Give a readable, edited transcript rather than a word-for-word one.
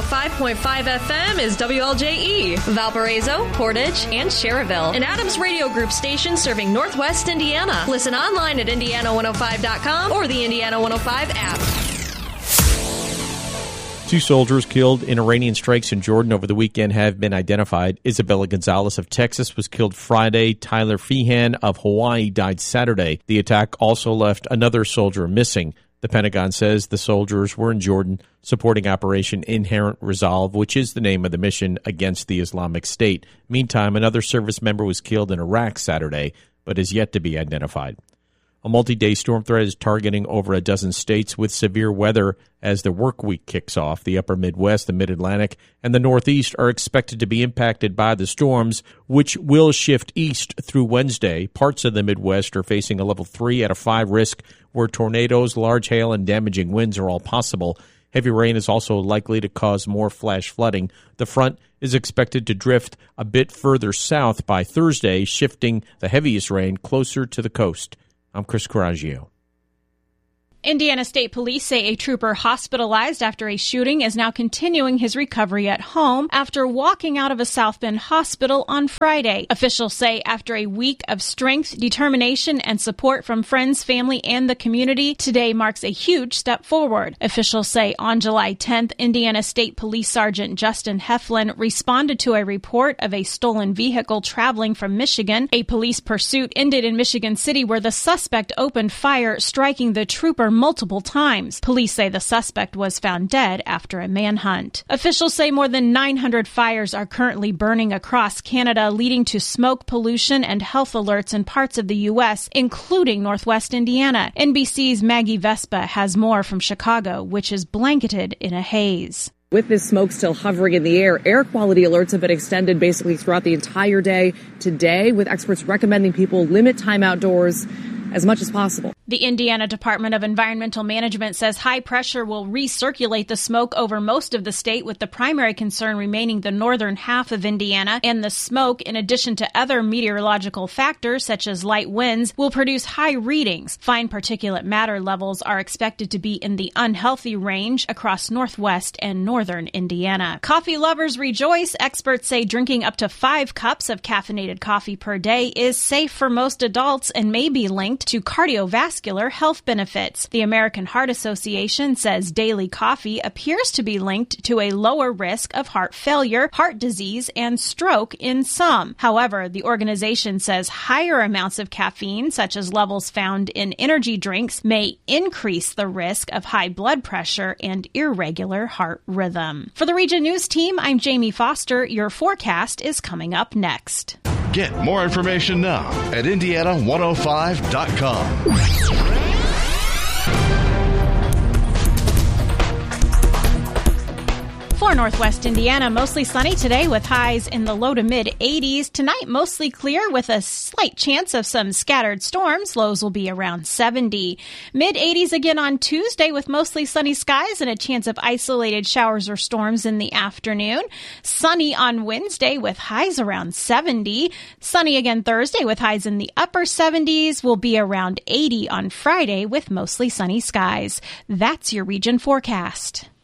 105.5 FM is WLJE, Valparaiso, Portage, and Cherryville, an Adams Radio Group station serving Northwest Indiana. Listen online at Indiana105.com or the Indiana 105 app. 2 soldiers killed in Iranian strikes in Jordan over the weekend have been identified. Isabella Gonzalez of Texas was killed Friday. Tyler Feehan of Hawaii died Saturday. The attack also left another soldier missing. The Pentagon says the soldiers were in Jordan supporting Operation Inherent Resolve, which is the name of the mission against the Islamic State. Meantime, another service member was killed in Iraq Saturday, but is yet to be identified. A multi-day storm threat is targeting over a dozen states with severe weather as the work week kicks off. The upper Midwest, the Mid-Atlantic, and the Northeast are expected to be impacted by the storms, which will shift east through Wednesday. Parts of the Midwest are facing a level 3 out of 5 risk, where tornadoes, large hail, and damaging winds are all possible. Heavy rain is also likely to cause more flash flooding. The front is expected to drift a bit further south by Thursday, shifting the heaviest rain closer to the coast. I'm Chris Coraggio. Indiana State Police say a trooper hospitalized after a shooting is now continuing his recovery at home after walking out of a South Bend hospital on Friday. Officials say after a week of strength, determination, and support from friends, family, and the community, today marks a huge step forward. Officials say on July 10th, Indiana State Police Sergeant Justin Heflin responded to a report of a stolen vehicle traveling from Michigan. A police pursuit ended in Michigan City where the suspect opened fire, striking the trooper multiple times. Police say the suspect was found dead after a manhunt. Officials say more than 900 fires are currently burning across Canada, leading to smoke pollution and health alerts in parts of the U.S., including Northwest Indiana. NBC's Maggie Vespa has more from Chicago, which is blanketed in a haze. With this smoke still hovering in the air quality alerts have been extended basically throughout the entire day today, with experts recommending people limit time outdoors as much as possible. The Indiana Department of Environmental Management says high pressure will recirculate the smoke over most of the state, with the primary concern remaining the northern half of Indiana. And the smoke, in addition to other meteorological factors such as light winds, will produce high readings. Fine particulate matter levels are expected to be in the unhealthy range across northwest and northern Indiana. Coffee lovers rejoice. Experts say drinking up to 5 cups of caffeinated coffee per day is safe for most adults and may be linked to cardiovascular health benefits. The American Heart Association says daily coffee appears to be linked to a lower risk of heart failure, heart disease, and stroke in some. However, the organization says higher amounts of caffeine, such as levels found in energy drinks, may increase the risk of high blood pressure and irregular heart rhythm. For the Region News Team, I'm Jamie Foster. Your forecast is coming up next. Get more information now at Indiana105.com. For Northwest Indiana, mostly sunny today with highs in the low to mid 80s. Tonight, mostly clear with a slight chance of some scattered storms. Lows will be around 70. Mid 80s again on Tuesday with mostly sunny skies and a chance of isolated showers or storms in the afternoon. Sunny on Wednesday with highs around 70. Sunny again Thursday with highs in the upper 70s. Will be around 80 on Friday with mostly sunny skies. That's your region forecast.